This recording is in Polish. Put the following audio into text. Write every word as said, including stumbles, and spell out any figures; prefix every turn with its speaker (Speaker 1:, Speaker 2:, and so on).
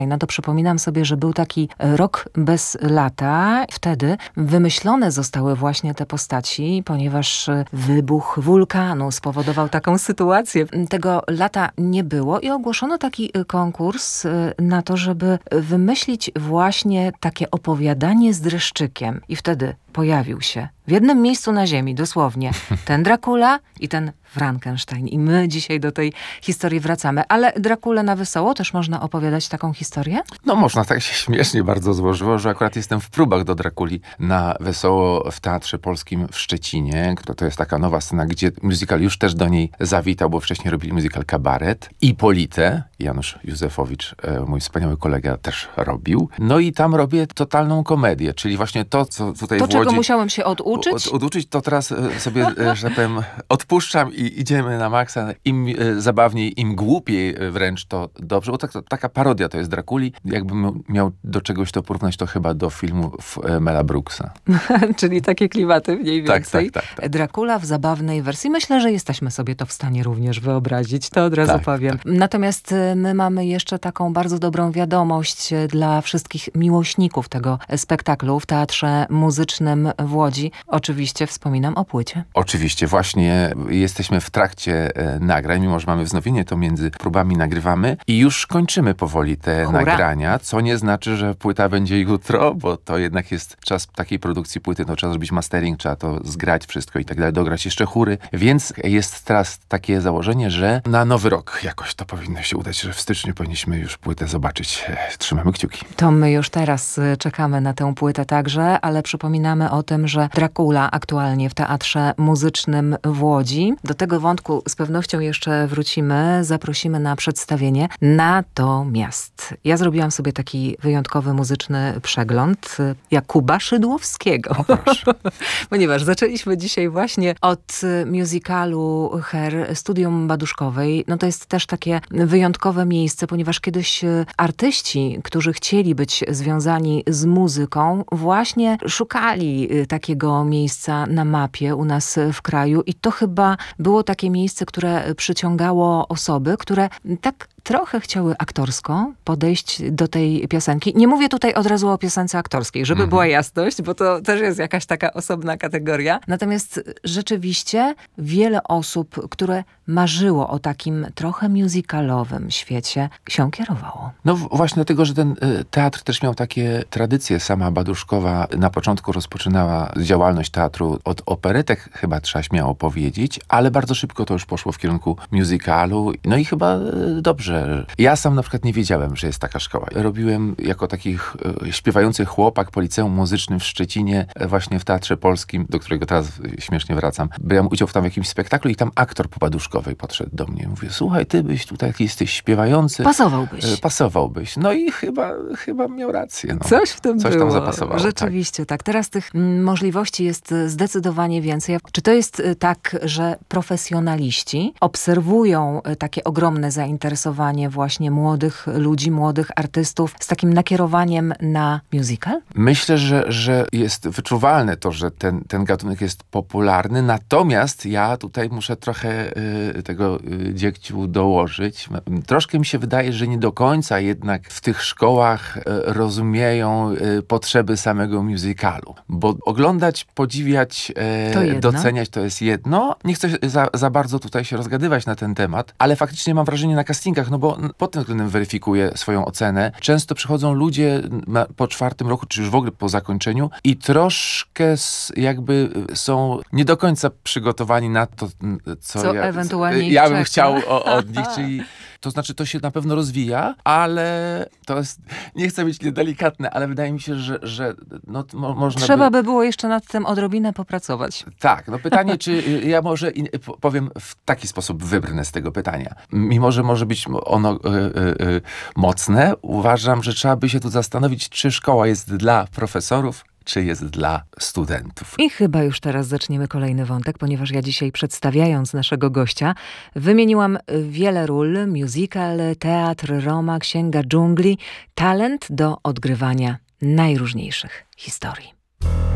Speaker 1: No to przypominam sobie, że był taki rok bez lata. Wtedy wymyślone zostały właśnie te postaci, ponieważ wybuch wulkanu spowodował taką sytuację. Tego lata nie było i ogłoszono taki konkurs na to, żeby wymyślić właśnie takie opowiadanie z dreszczykiem. I wtedy pojawił się w jednym miejscu na ziemi, dosłownie, ten Dracula i ten Frankenstein. I my dzisiaj do tej historii wracamy. Ale Draculę na wesoło też można opowiadać taką historię?
Speaker 2: No można, tak się śmiesznie bardzo złożyło, że akurat jestem w próbach do Drakuli na wesoło w Teatrze Polskim w Szczecinie. To jest taka nowa scena, gdzie musical już też do niej zawitał, bo wcześniej robili musical Kabaret. Ipolite, Janusz Józefowicz, mój wspaniały kolega, też robił. No i tam robię totalną komedię, czyli właśnie to, co tutaj
Speaker 1: to,
Speaker 2: w Łodzi...
Speaker 1: czego musiałem się oduczyć?
Speaker 2: Od, oduczyć, to teraz sobie, że powiem, odpuszczam i idziemy na maksa. Im zabawniej, im głupiej wręcz, to dobrze, bo tak, taka parodia to jest Drakuli. Jakbym miał do czegoś to porównać, to chyba do filmu Mela Brooksa.
Speaker 1: Czyli takie klimaty mniej więcej.
Speaker 2: Tak, tak, tak, tak.
Speaker 1: Dracula w zabawnej wersji. Myślę, że jesteśmy sobie to w stanie również wyobrazić. To od razu
Speaker 2: tak,
Speaker 1: powiem.
Speaker 2: Tak.
Speaker 1: Natomiast my mamy jeszcze taką bardzo dobrą wiadomość dla wszystkich miłośników tego spektaklu w Teatrze Muzycznym w Łodzi. Oczywiście wspominam o płycie.
Speaker 2: Oczywiście, właśnie jesteśmy w trakcie e, nagrań, mimo że mamy wznowienie, to między próbami nagrywamy i już kończymy powoli te
Speaker 1: Hurra.
Speaker 2: nagrania, co nie znaczy, że płyta będzie jutro, bo to jednak jest czas takiej produkcji płyty, no trzeba zrobić mastering, trzeba to zgrać wszystko i tak dalej, dograć jeszcze chóry, więc jest teraz takie założenie, że na nowy rok jakoś to powinno się udać, że w styczniu powinniśmy już płytę zobaczyć. Trzymamy kciuki.
Speaker 1: To my już teraz czekamy na tę płytę także, ale przypominamy o tym, że Dracula aktualnie w Teatrze Muzycznym w Łodzi. Do tego wątku z pewnością jeszcze wrócimy, zaprosimy na przedstawienie. Natomiast ja zrobiłam sobie taki wyjątkowy muzyczny przegląd Jakuba Szydłowskiego. Ponieważ zaczęliśmy dzisiaj właśnie od musicalu Her, Studium Baduszkowej. No to jest też takie wyjątkowe miejsce, ponieważ kiedyś artyści, którzy chcieli być związani z muzyką, właśnie szukali takiego miejsca na mapie u nas w kraju i to chyba było takie miejsce, które przyciągało osoby, które tak trochę chciały aktorsko podejść do tej piosenki. Nie mówię tutaj od razu o piosence aktorskiej, żeby mhm. była jasność, bo to też jest jakaś taka osobna kategoria. Natomiast rzeczywiście wiele osób, które marzyło o takim trochę musicalowym świecie, się kierowało.
Speaker 2: No właśnie dlatego, że ten y, teatr też miał takie tradycje. Sama Baduszkowa na początku rozpoczynała działalność teatru od operetek, chyba trzeba śmiało powiedzieć, ale bardzo szybko to już poszło w kierunku musicalu. No i chyba y, dobrze. Ja sam na przykład nie wiedziałem, że jest taka szkoła. Robiłem jako taki y, śpiewający chłopak po liceum muzycznym w Szczecinie, y, właśnie w Teatrze Polskim, do którego teraz y, śmiesznie wracam. Brałem udział w tam w jakimś spektaklu i tam aktor po Baduszkowej podszedł do mnie. Mówię, słuchaj, ty byś tutaj jesteś śpiewający.
Speaker 1: Pasowałbyś.
Speaker 2: Y, pasowałbyś. No i chyba, chyba miał rację. No.
Speaker 1: Coś w tym
Speaker 2: Coś
Speaker 1: było.
Speaker 2: tam zapasowało.
Speaker 1: Rzeczywiście, tak. tak. Teraz tych m, możliwości jest zdecydowanie więcej. Czy to jest y, tak, że profesjonaliści obserwują y, takie ogromne zainteresowanie właśnie młodych ludzi, młodych artystów z takim nakierowaniem na musical?
Speaker 2: Myślę, że, że jest wyczuwalne to, że ten, ten gatunek jest popularny, natomiast ja tutaj muszę trochę y, tego y, dziegciu dołożyć. Troszkę mi się wydaje, że nie do końca jednak w tych szkołach y, rozumieją y, potrzeby samego musicalu, bo oglądać, podziwiać, y, to doceniać to jest jedno. Nie chcę za, za bardzo tutaj się rozgadywać na ten temat, ale faktycznie mam wrażenie na castingach, no bo pod tym względem weryfikuję swoją ocenę. Często przychodzą ludzie na, po czwartym roku, czy już w ogóle po zakończeniu i troszkę s, jakby są nie do końca przygotowani na to, co,
Speaker 1: co
Speaker 2: ja,
Speaker 1: ewentualnie
Speaker 2: ja bym
Speaker 1: czeka.
Speaker 2: chciał o, od nich, czyli to znaczy to się na pewno rozwija, ale to jest, nie chcę być niedelikatny, ale wydaje mi się, że, że no, mo, można
Speaker 1: Trzeba
Speaker 2: by...
Speaker 1: by było jeszcze nad tym odrobinę popracować.
Speaker 2: Tak, no pytanie, czy ja może in, powiem w taki sposób, wybrnę z tego pytania. Mimo, że może być ono y, y, y, mocne, uważam, że trzeba by się tu zastanowić, czy szkoła jest dla profesorów, czy jest dla studentów.
Speaker 1: I chyba już teraz zaczniemy kolejny wątek, ponieważ ja dzisiaj przedstawiając naszego gościa, wymieniłam wiele ról, musical, teatr, Roma, Księga Dżungli, talent do odgrywania najróżniejszych historii.